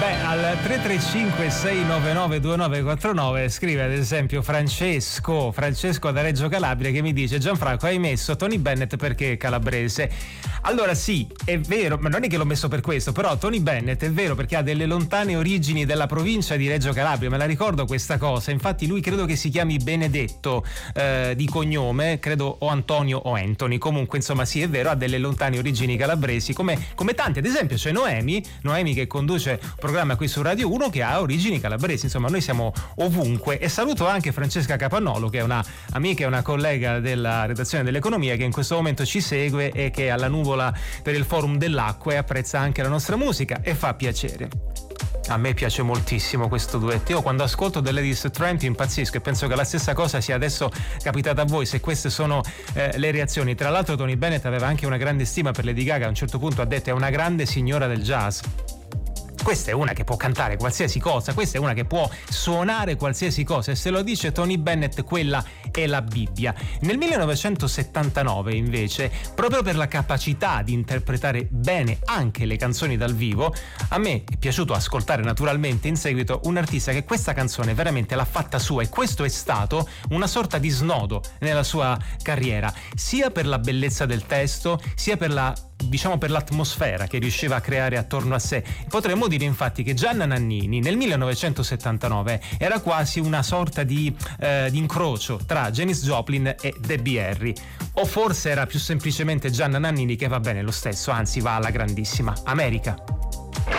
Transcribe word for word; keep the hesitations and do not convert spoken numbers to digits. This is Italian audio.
Beh, al tre tre cinque sei nove nove due nove quattro nove scrive ad esempio Francesco, Francesco da Reggio Calabria, che mi dice: Gianfranco, hai messo Tony Bennett perché è calabrese. Allora sì, è vero, ma non è che l'ho messo per questo, però Tony Bennett è vero perché ha delle lontane origini della provincia di Reggio Calabria, me la ricordo questa cosa. Infatti lui credo che si chiami Benedetto eh, di cognome, credo o Antonio o Anthony, comunque insomma sì, è vero, ha delle lontane origini calabresi, come, come tanti. Ad esempio c'è Noemi, Noemi che conduce un programma qui su Radio uno che ha origini calabresi, insomma noi siamo ovunque. E saluto anche Francesca Capannolo, che è una amica e una collega della redazione dell'Economia, che in questo momento ci segue e che è alla nuvola per il forum dell'acqua e apprezza anche la nostra musica e fa piacere. A me piace moltissimo questo duetto. Io quando ascolto The Ladies Trent impazzisco e penso che la stessa cosa sia adesso capitata a voi, se queste sono eh, le reazioni. Tra l'altro Tony Bennett aveva anche una grande stima per Lady Gaga, a un certo punto ha detto è una grande signora del jazz. Questa è una che può cantare qualsiasi cosa, questa è una che può suonare qualsiasi cosa, e se lo dice Tony Bennett quella è la Bibbia. Nel millenovecentosettantanove invece, proprio per la capacità di interpretare bene anche le canzoni dal vivo, a me è piaciuto ascoltare naturalmente in seguito un artista che questa canzone veramente l'ha fatta sua, e questo è stato una sorta di snodo nella sua carriera, sia per la bellezza del testo, sia per la diciamo per l'atmosfera che riusciva a creare attorno a sé. Potremmo dire infatti che Gianna Nannini nel millenovecentosettantanove era quasi una sorta di, eh, di incrocio tra Janis Joplin e Debbie Harry, o forse era più semplicemente Gianna Nannini, che va bene lo stesso, anzi va alla grandissima. America.